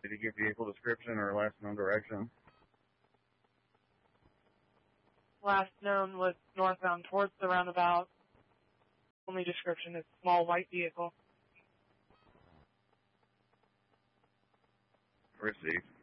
Did he give vehicle description or last known direction? Last known was northbound towards the roundabout. Only description is small white vehicle. Received.